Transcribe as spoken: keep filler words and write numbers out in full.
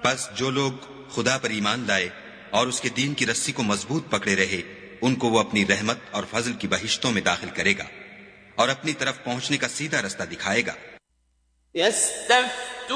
बस जो लोग खुदा पर ईमान लाए और उसके दीन की रस्सी को मजबूत पकड़े रहे, उनको वो अपनी रहमत और फजल की बहिश्तों में दाखिल करेगा और अपनी तरफ पहुंचने का सीधा रास्ता दिखाएगा।